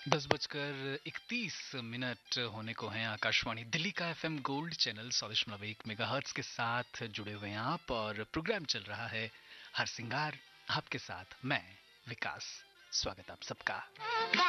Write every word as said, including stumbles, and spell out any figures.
दस बजकर इकतीस मिनट होने को हैं। आकाशवाणी दिल्ली का एफएम गोल्ड चैनल सौ दशमलव एक मेगाहर्ट्ज के साथ जुड़े हुए हैं आप, और प्रोग्राम चल रहा है हर सिंगार। आपके साथ मैं विकास। स्वागत आप सबका।